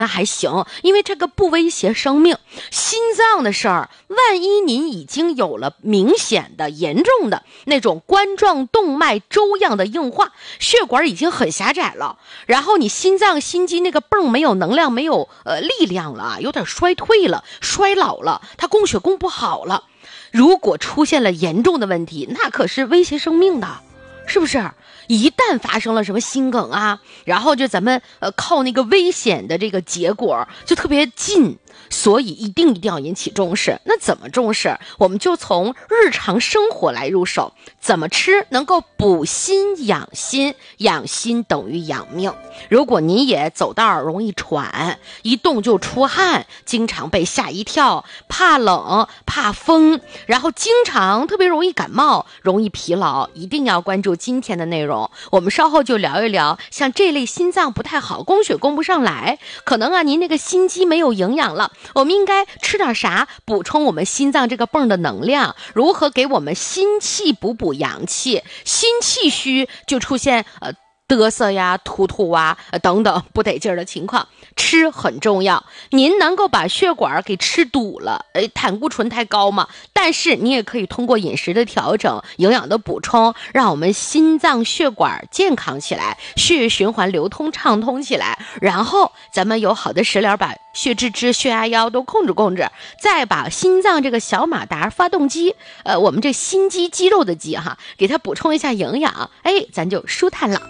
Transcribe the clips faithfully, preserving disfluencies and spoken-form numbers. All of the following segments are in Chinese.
那还行，因为这个不威胁生命。心脏的事儿，万一您已经有了明显的严重的那种冠状动脉粥样的硬化，血管已经很狭窄了，然后你心脏心肌那个泵没有能量，没有呃力量了，有点衰退了，衰老了，它供血供不好了，如果出现了严重的问题，那可是威胁生命的，是不是？一旦发生了什么心梗啊，然后就咱们呃靠那个危险的这个结果就特别近，所以一定一定要引起重视。那怎么重视？我们就从日常生活来入手，怎么吃能够补心养心，养心等于养命。如果您也走道容易喘，一动就出汗，经常被吓一跳，怕冷怕风，然后经常特别容易感冒，容易疲劳，一定要关注今天的内容。我们稍后就聊一聊像这类心脏不太好，供血供不上来，可能啊您那个心肌没有营养了，我们应该吃点啥补充我们心脏这个泵的能量，如何给我们心气补补阳气，心气虚就出现呃嘚瑟呀、突突啊、呃、等等不得劲儿的情况。吃很重要，您能够把血管给吃堵了，哎，胆固醇太高嘛，但是你也可以通过饮食的调整、营养的补充，让我们心脏血管健康起来，血液循环流通畅通起来，然后咱们有好的食疗把血脂脂、血压腰都控制控制，再把心脏这个小马达发动机，呃，我们这心肌肌肉的肌哈，给它补充一下营养，哎，咱就舒坦了。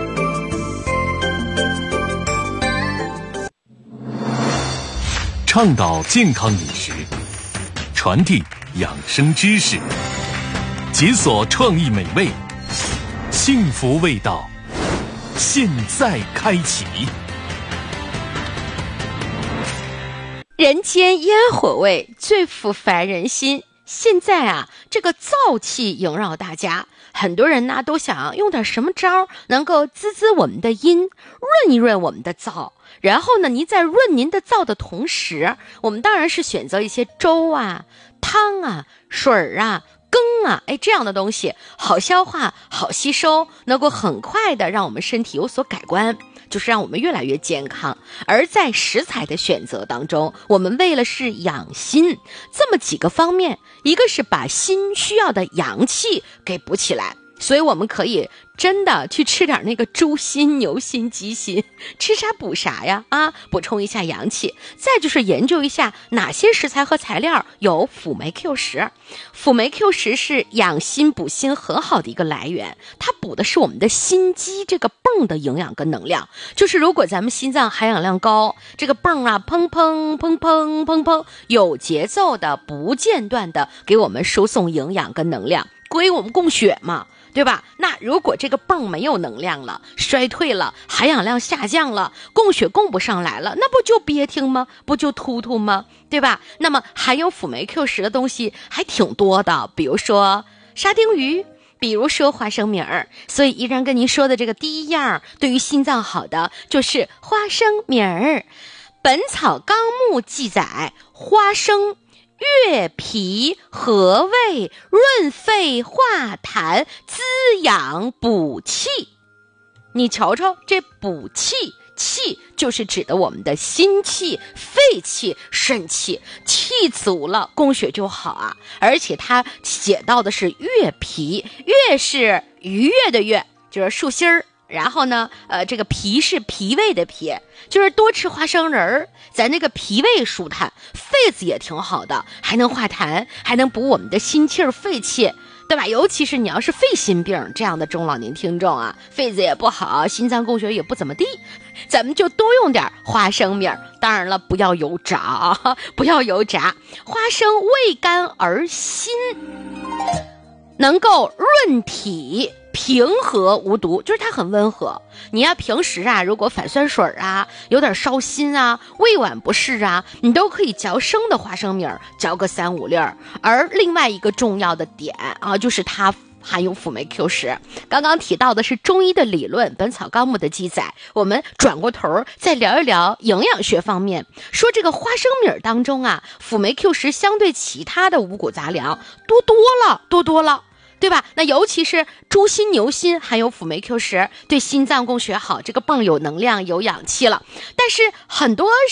倡导健康饮食，传递养生知识，解锁创意美味，幸福味道，现在开启。 人间烟火味，最抚凡人心。现在啊，这个燥气萦绕大家，很多人呢都想用点什么招能够滋滋我们的阴，润一润我们的燥。然后呢，您在润您的燥的同时，我们当然是选择一些粥啊、汤啊、水啊、羹啊，哎，这样的东西好消化、好吸收，能够很快的让我们身体有所改观，就是让我们越来越健康。而在食材的选择当中，我们为了是养心，这么几个方面，一个是把心需要的阳气给补起来，所以我们可以真的去吃点那个猪心、牛心、鸡心，吃啥补啥呀啊，补充一下阳气。再就是研究一下哪些食材和材料有辅酶 Q 十。辅酶 Q 十是养心补心很好的一个来源，它补的是我们的心肌这个泵的营养跟能量。就是如果咱们心脏含氧量高，这个泵啊砰砰砰砰砰砰有节奏的不间断的给我们输送营养跟能量，归我们供血嘛，对吧？那如果这个泵没有能量了，衰退了，含氧量下降了，供血供不上来了，那不就憋挺吗？不就突突吗？对吧？那么含有辅酶 Q 十的东西还挺多的，比如说沙丁鱼，比如说花生米儿。所以依然跟您说的这个第一样对于心脏好的就是花生米儿。本草纲目记载，花生悦脾和胃，润肺化痰，滋养补气。你瞧瞧，这补气，气就是指的我们的心气、肺气、肾气，气足了供血就好啊。而且它写到的是悦脾，悦是愉悦的悦，就是树心儿，然后呢呃，这个脾是脾胃的脾，就是多吃花生仁儿，咱那个脾胃舒坦，肺子也挺好的，还能化痰，还能补我们的心气儿、肺气，对吧？尤其是你要是肺心病这样的中老年听众啊，肺子也不好，心脏供血也不怎么地，咱们就多用点花生米儿。当然了，不要油炸啊，不要油炸。花生味甘而辛，能够润体，平和无毒，就是它很温和。你要平时啊，如果反酸水啊，有点烧心啊，胃脘不适啊，你都可以嚼生的花生米儿，嚼个三五粒儿。而另外一个重要的点啊，就是它含有辅酶 Q 十。刚刚提到的是中医的理论，本草纲目的记载，我们转过头再聊一聊营养学方面，说这个花生米儿当中啊，辅酶 Q 十相对其他的五谷杂粮多多了，多多了。 对吧？那尤其是猪心、牛心含有辅酶 Q 十，对心脏供血好，这个泵有能量有氧气了。但是很多